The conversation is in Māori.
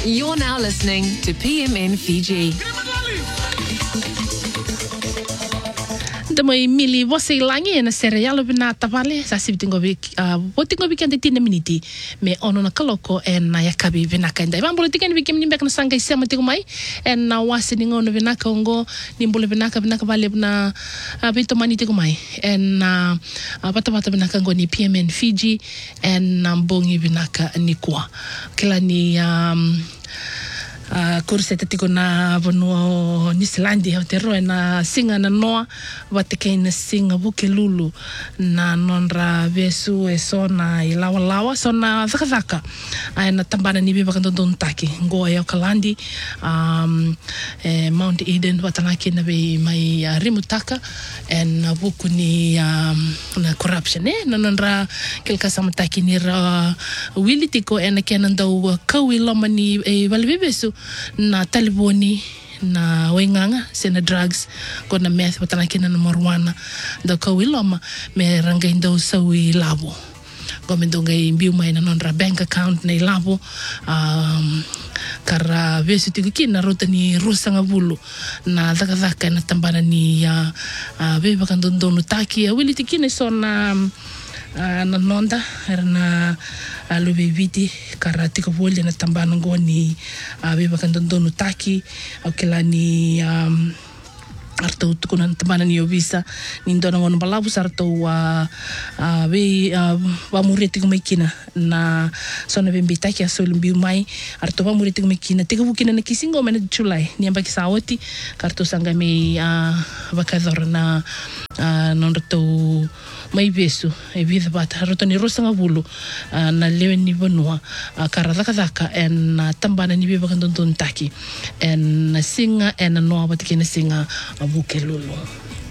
You're now listening to PMN Fiji. Moi mili você langi na cereal bina tavale sa sibitingo botingo weekend 10 minute me ono na kaloko en na yakabi bina kanda ba mbolo tiken weekend nimbe kana sanga isema tingo mai en na wasi ningo no bina kongo nimbolo bina vale bina bito mani tingo mai en na bata bina kongo ni PMN Fiji en na mbongi bina ka ni kwa kila ni kurseta tiko na vanua Nisilandi te roe na singa na noa wateke na singa buke lulu na nonra vesu e sona I lawa sona thaka ai na tambana ni biba kan don taki ngoa ya kalandi Mount Eden watanaki na be mai rimutaka en buku ni na corruption na nonra kelka samataki ni ra wili tiko en kenan dau kawi lomani e valbebesu na taliboni na wenganga sena drugs kona meth watana kina na marijuana da kawiloma me rangaindo sawi labo gomendonga imbiu mai na nonra bank account na labo kara vesu tikina rota ni rusanga bulu na thaka na tambana ni beba kan dondonu taki wili tikine sona na nonda era na lube viti kara tika voli na tambana ngoni beba kan dondonu taki okela ni arto tukuna tambana ni obisa ni ndona ngono balabu sarto wa mureti kumekina na sona bembi taki asol mbiu mai arto wa mureti kumekina tika bukina na kisingo mena July ni amba kisawoti karto sanga me vakador na nonto mai besu e vida bata rota ni rosanga bulu na lewe ni vanua kara thaka en tambana ni beba kan don taki en singa en no abatikina singa buke lulu